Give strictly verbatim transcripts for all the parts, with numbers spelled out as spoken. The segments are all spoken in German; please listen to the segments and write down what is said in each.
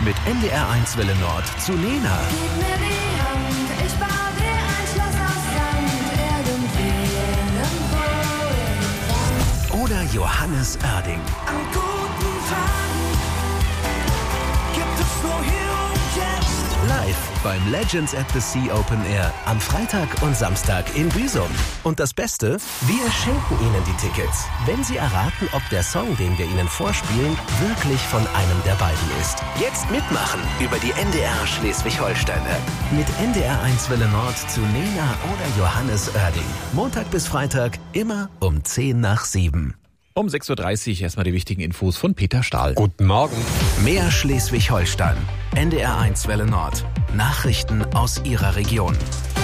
mit N D R eins Welle Nord zu Lena. Gib mir die Hand, ich baue dir ein Schloss aus Sand, irgendwie irgendwo. Oder Johannes Oerding. An guten Tagen gibt es nur hier und jetzt. Live beim Legends at the Sea Open Air am Freitag und Samstag in Büsum. Und das Beste, wir schenken Ihnen die Tickets, wenn Sie erraten, ob der Song, den wir Ihnen vorspielen, wirklich von einem der beiden ist. Jetzt mitmachen über die N D R Schleswig-Holstein-App. Mit N D R eins Welle Nord zu Lena oder Johannes Oerding. Montag bis Freitag, immer um zehn nach sieben. Um sechs Uhr dreißig erstmal die wichtigen Infos von Peter Stahl. Guten Morgen. Mehr Schleswig-Holstein. N D R eins Welle Nord. Nachrichten aus Ihrer Region.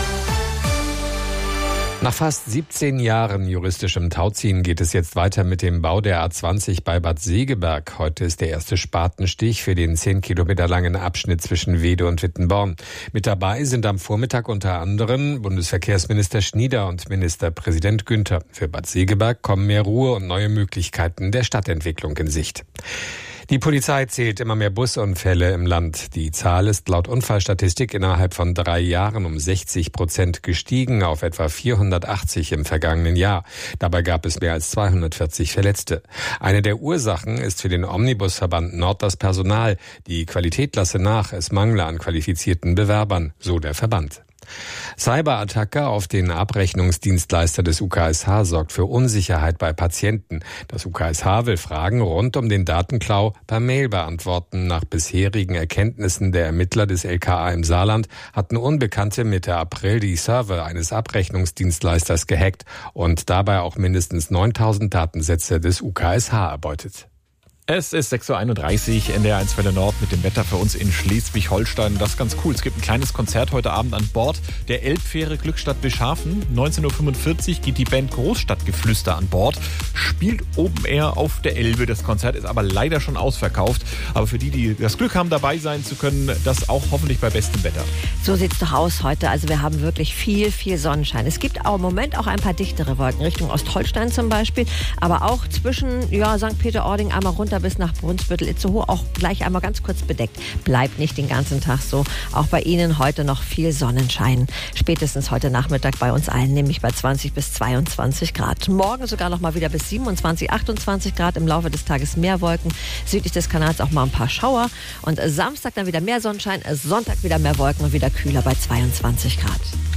Nach fast siebzehn Jahren juristischem Tauziehen geht es jetzt weiter mit dem Bau der A zwanzig bei Bad Segeberg. Heute ist der erste Spatenstich für den zehn Kilometer langen Abschnitt zwischen Weede und Wittenborn. Mit dabei sind am Vormittag unter anderem Bundesverkehrsminister Schnieder und Ministerpräsident Günther. Für Bad Segeberg kommen mehr Ruhe und neue Möglichkeiten der Stadtentwicklung in Sicht. Die Polizei zählt immer mehr Busunfälle im Land. Die Zahl ist laut Unfallstatistik innerhalb von drei Jahren um sechzig Prozent gestiegen auf etwa vierhundertachtzig im vergangenen Jahr. Dabei gab es mehr als zweihundertvierzig Verletzte. Eine der Ursachen ist für den Omnibusverband Nord das Personal. Die Qualität lasse nach, es mangle an qualifizierten Bewerbern, so der Verband. Cyberattacke auf den Abrechnungsdienstleister des U K S H sorgt für Unsicherheit bei Patienten. Das U K S H will Fragen rund um den Datenklau per Mail beantworten. Nach bisherigen Erkenntnissen der Ermittler des L K A im Saarland hatten Unbekannte Mitte April die Server eines Abrechnungsdienstleisters gehackt und dabei auch mindestens neuntausend Datensätze des U K S H erbeutet. Es ist sechs Uhr einunddreißig, N D R eins Welle Nord mit dem Wetter für uns in Schleswig-Holstein. Das ist ganz cool. Es gibt ein kleines Konzert heute Abend an Bord der Elbfähre Glückstadt Bischhafen. neunzehn Uhr fünfundvierzig geht die Band Großstadtgeflüster an Bord. Spielt Open Air auf der Elbe. Das Konzert ist aber leider schon ausverkauft. Aber für die, die das Glück haben, dabei sein zu können, das auch hoffentlich bei bestem Wetter. So sieht's doch aus heute. Also wir haben wirklich viel, viel Sonnenschein. Es gibt auch im Moment auch ein paar dichtere Wolken, Richtung Ostholstein zum Beispiel. Aber auch zwischen ja, Sankt Peter-Ording einmal runter bis nach Brunsbüttel, Itzehoe auch gleich einmal ganz kurz bedeckt. Bleibt nicht den ganzen Tag so. Auch bei Ihnen heute noch viel Sonnenschein. Spätestens heute Nachmittag bei uns allen, nämlich bei zwanzig bis zweiundzwanzig Grad. Morgen sogar noch mal wieder bis siebenundzwanzig, achtundzwanzig Grad. Im Laufe des Tages mehr Wolken. Südlich des Kanals auch mal ein paar Schauer. Und Samstag dann wieder mehr Sonnenschein. Sonntag wieder mehr Wolken und wieder kühler bei zweiundzwanzig Grad.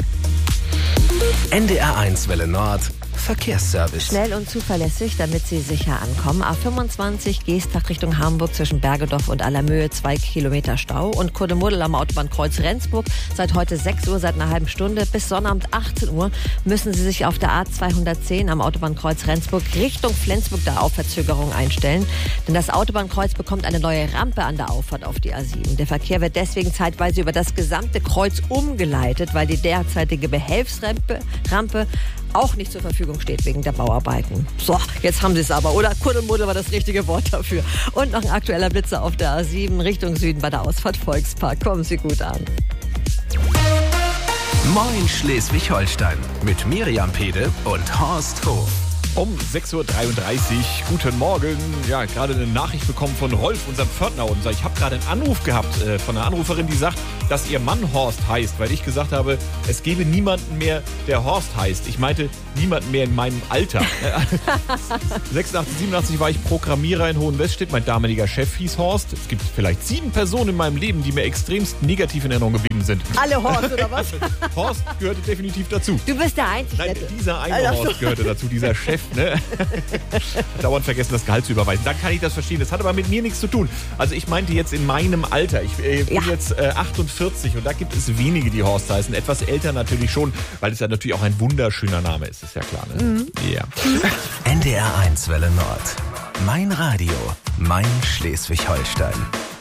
N D R eins Welle Nord. Verkehrsservice. Schnell und zuverlässig, damit Sie sicher ankommen. A fünfundzwanzig Geestach Richtung Hamburg zwischen Bergedorf und Allermöhe, zwei Kilometer Stau. Und Kuddemuddel am Autobahnkreuz Rendsburg seit heute sechs Uhr, seit einer halben Stunde bis Sonnabend achtzehn Uhr müssen Sie sich auf der A zweihundertzehn am Autobahnkreuz Rendsburg Richtung Flensburg da auf Verzögerung einstellen. Denn das Autobahnkreuz bekommt eine neue Rampe an der Auffahrt auf die A sieben. Der Verkehr wird deswegen zeitweise über das gesamte Kreuz umgeleitet, weil die derzeitige Behelfsrampe Rampe auch nicht zur Verfügung steht wegen der Bauarbeiten. So, jetzt haben Sie es aber, oder? Kuddelmuddel war das richtige Wort dafür. Und noch ein aktueller Blitzer auf der A sieben Richtung Süden bei der Ausfahrt Volkspark. Kommen Sie gut an. Moin Schleswig-Holstein mit Miriam Pede und Horst Hof. Um sechs Uhr dreiunddreißig, guten Morgen. Ja, gerade eine Nachricht bekommen von Rolf, unserem Pförtner. Und ich habe gerade einen Anruf gehabt äh, von einer Anruferin, die sagt, dass ihr Mann Horst heißt, weil ich gesagt habe, es gebe niemanden mehr, der Horst heißt. Ich meinte, niemanden mehr in meinem Alter. sechsundachtzig, siebenundachtzig war ich Programmierer in Hohenweststedt. Mein damaliger Chef hieß Horst. Es gibt vielleicht sieben Personen in meinem Leben, die mir extremst negativ in Erinnerung geblieben sind. Alle Horst, oder was? Horst gehörte definitiv dazu. Du bist der Einzige. Nein, dieser eine Horst gehörte dazu, dieser Chef. Ne? Dauernd vergessen, das Gehalt zu überweisen. Dann kann ich das verstehen. Das hat aber mit mir nichts zu tun. Also ich meinte jetzt in meinem Alter. Ich äh, bin ja. jetzt äh, achtundvierzig und da gibt es wenige, die Horst heißen. Etwas älter natürlich schon, weil es ja natürlich auch ein wunderschöner Name ist. Ist ja klar. Ne? Mhm. Ja. N D R eins Welle Nord. Mein Radio. Mein Schleswig-Holstein.